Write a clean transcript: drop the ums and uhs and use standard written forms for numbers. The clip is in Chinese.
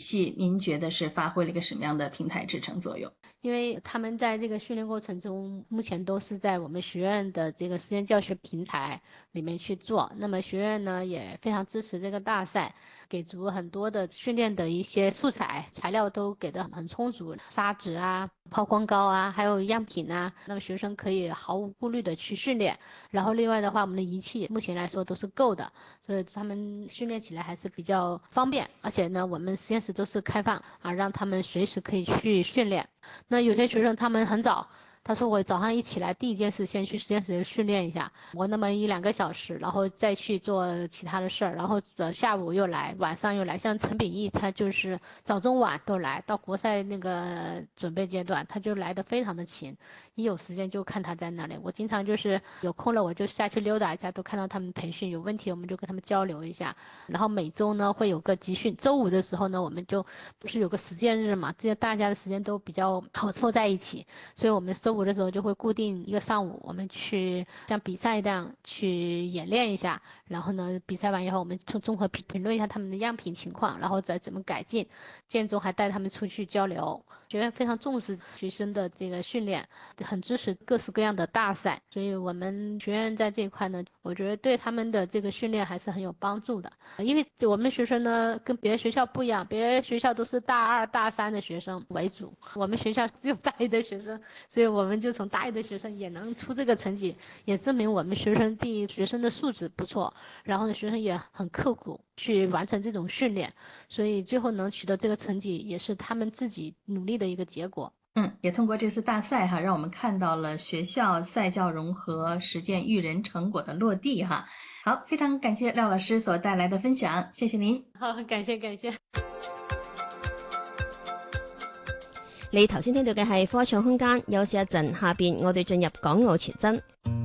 器，您觉得是发挥了一个什么样的平台支撑作用？ 因为他们在这个训练过程中，目前都是在我们学院的这个实验教学平台里面去做。那么学院呢也非常支持这个大赛，给足很多的训练的一些素材材料都给的很充足，砂纸啊、抛光膏啊，还有样品啊，那么学生可以毫无顾虑的去训练。然后另外的话，我们的仪器目前来说都是够的，所以他们训练起来还是比较方便。而且呢，我们实验室都是开放啊，让他们随时可以去训练。那有些学生他们很早，他说我早上一起来第一件事先去实验室训练一下，我那么1-2个小时，然后再去做其他的事儿，然后下午又来，晚上又来。像陈秉义他就是早中晚都来，到国赛那个准备阶段，他就来得非常的勤，一有时间就看他在那里。我经常就是有空了我就下去溜达一下，都看到他们培训，有问题我们就跟他们交流一下。然后每周呢会有个集训，周五的时候呢我们就不是有个实践日嘛，这些大家的时间都比较好凑在一起，所以我们周五的时候就会固定一个上午，我们去像比赛这样去演练一下，然后呢比赛完以后我们综合评论一下他们的样品情况，然后再怎么改进，建中还带他们出去交流。学院非常重视学生的这个训练，很支持各式各样的大赛，所以我们学院在这一块呢，我觉得对他们的这个训练还是很有帮助的。因为我们学生呢跟别的学校不一样，别的学校都是大二大三的学生为主，我们学校只有大一的学生，所以我们就从大一的学生也能出这个成绩，也证明我们学生第一学生的素质不错，然后呢学生也很刻苦去完成这种训练，所以最后能取得这个成绩也是他们自己努力的一个结果。 也通过这次大赛哈，让我们看到了学校赛教融合实践育人成果的落地哈。好，非常感謝廖老師所帶來的分享，謝謝您。 好，感謝感謝。 你頭先聽到嘅係科創空間，休息一陣，下邊我哋進入港澳傳真。